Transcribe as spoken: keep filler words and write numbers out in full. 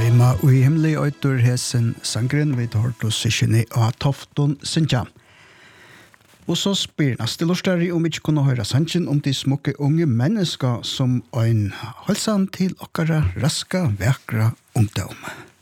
Heima ui himli øytur hesen sangren vi tar til sysjene av Tofton Sintja. Og så spyr neste lorstari om vi ikke kunne høre sannsyn om de smukke unge mennesker som ein halsan til okkara raska, vekra ungdom.